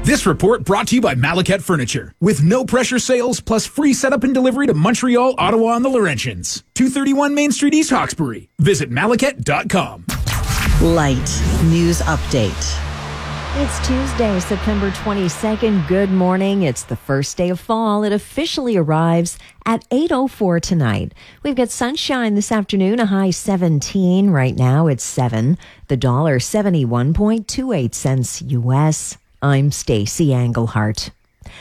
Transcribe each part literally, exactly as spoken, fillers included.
This report brought to you by Malaket Furniture. With no pressure sales plus free setup and delivery to Montreal, Ottawa, and the Laurentians. two thirty-one Main Street, East Hawkesbury. Visit malaket dot com. Light News Update. It's Tuesday, September twenty-second. Good morning. It's the first day of fall. It officially arrives at eight oh four tonight. We've got sunshine this afternoon, a high seventeen. Right now it's seven. The dollar seventy-one point two eight cents U S. I'm Stacey Engelhart.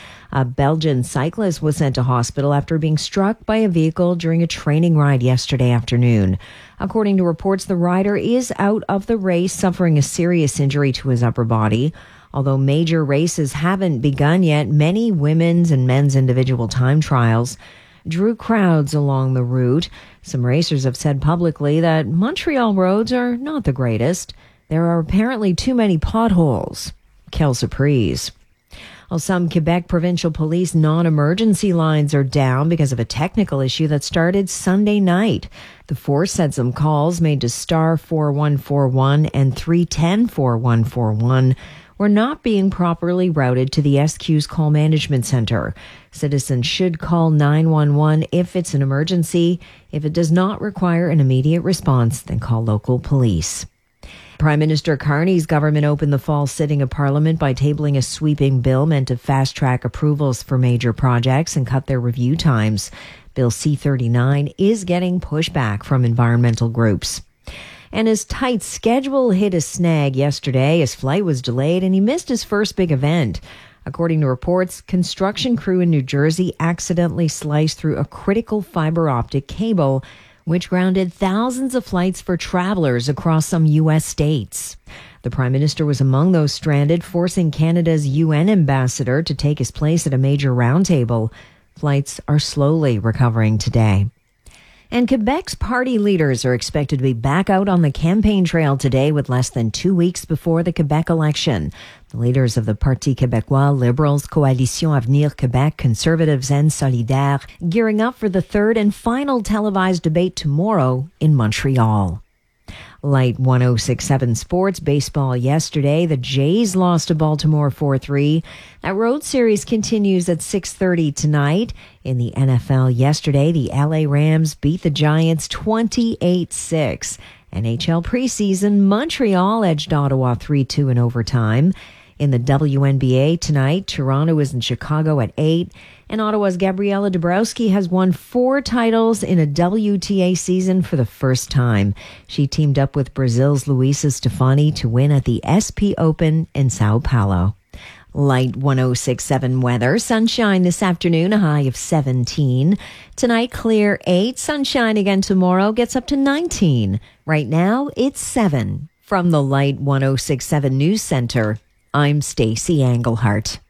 A Belgian cyclist was sent to hospital after being struck by a vehicle during a training ride yesterday afternoon. According to reports, the rider is out of the race, suffering a serious injury to his upper body. Although major races haven't begun yet, many women's and men's individual time trials drew crowds along the route. Some racers have said publicly that Montreal roads are not the greatest. There are apparently too many potholes. Kel Surprise. Well, some Quebec provincial police non-emergency lines are down because of a technical issue that started Sunday night. The force said some calls made to star four one four one and three one zero four one four one were not being properly routed to the S Q's call management center. Citizens should call nine one one if it's an emergency. If it does not require an immediate response, then call local police. Prime Minister Carney's government opened the fall sitting of Parliament by tabling a sweeping bill meant to fast-track approvals for major projects and cut their review times. Bill C thirty-nine is getting pushback from environmental groups. And his tight schedule hit a snag yesterday. His flight was delayed and he missed his first big event. According to reports, construction crew in New Jersey accidentally sliced through a critical fiber optic cable, which grounded thousands of flights for travelers across some U S states. The Prime Minister was among those stranded, forcing Canada's U N ambassador to take his place at a major roundtable. Flights are slowly recovering today. And Quebec's party leaders are expected to be back out on the campaign trail today with less than two weeks before the Quebec election. The leaders of the Parti Québécois, Liberals, Coalition Avenir Québec, Conservatives and Solidaires gearing up for the third and final televised debate tomorrow in Montreal. Light one oh six point seven Sports. Baseball yesterday. The Jays lost to Baltimore four three. That road series continues at six thirty tonight. In the N F L yesterday, the L A Rams beat the Giants twenty-eight six. N H L preseason, Montreal edged Ottawa three two in overtime. In the W N B A tonight, Toronto is in Chicago at eight. And Ottawa's Gabriela Dabrowski has won four titles in a W T A season for the first time. She teamed up with Brazil's Luisa Stefani to win at the S P Open in Sao Paulo. Light one oh six point seven weather. Sunshine this afternoon, a high of seventeen. Tonight, clear eight. Sunshine again tomorrow, gets up to nineteen. Right now, it's seven. From the Light one oh six point seven News Center, I'm Stacey Engelhart.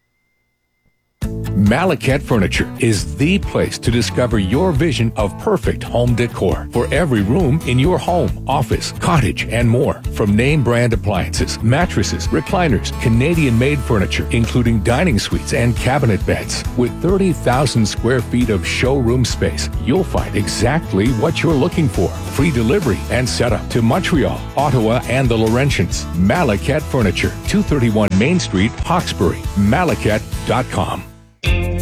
Malaket Furniture is the place to discover your vision of perfect home decor for every room in your home, office, cottage, and more. From name brand appliances, mattresses, recliners, Canadian-made furniture, including dining suites and cabinet beds. With thirty thousand square feet of showroom space, you'll find exactly what you're looking for. Free delivery and setup to Montreal, Ottawa, and the Laurentians. Malaket Furniture, two thirty-one Main Street, Hawkesbury. malaket dot com.